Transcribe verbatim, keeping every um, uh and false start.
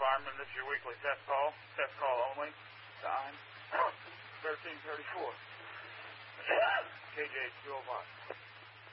fireman. This is your weekly test call. Test call only. Time thirteen thirty-four. K J two oh five.